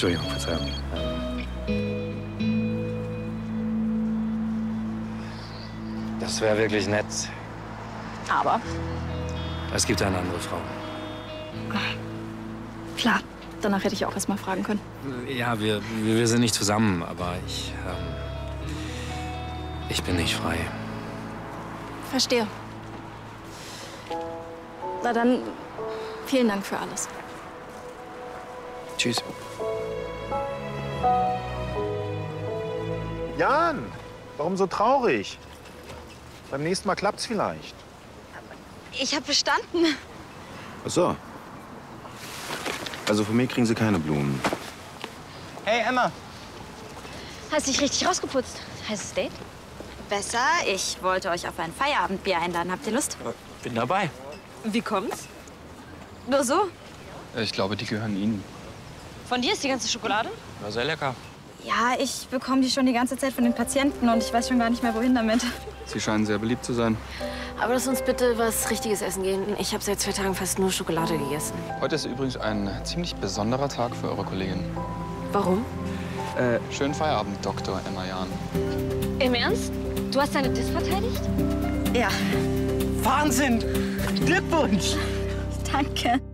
Entschuldigung, Verzeihung. Das wäre wirklich nett. Aber? Es gibt eine andere Frau. Klar, danach hätte ich auch erst mal fragen können. Ja, wir sind nicht zusammen, aber ich bin nicht frei. Verstehe. Na dann, vielen Dank für alles. Tschüss. Jan, warum so traurig? Beim nächsten Mal klappt's vielleicht. Ich habe bestanden. Ach so. Also von mir kriegen Sie keine Blumen. Hey, Emma. Hast dich richtig rausgeputzt. Heißes Date? Besser. Ich wollte euch auf ein Feierabendbier einladen. Habt ihr Lust? Bin dabei. Wie kommt's? Nur so? Ich glaube, die gehören Ihnen. Von dir ist die ganze Schokolade? War sehr lecker. Ja, ich bekomme die schon die ganze Zeit von den Patienten und ich weiß schon gar nicht mehr, wohin damit. Sie scheinen sehr beliebt zu sein. Aber lass uns bitte was Richtiges essen gehen. Ich habe seit 2 Tagen fast nur Schokolade gegessen. Heute ist übrigens ein ziemlich besonderer Tag für eure Kollegin. Warum? Schönen Feierabend, Dr. Emma Jahn. Im Ernst? Du hast deine Diss verteidigt? Ja. Wahnsinn! Glückwunsch! Danke.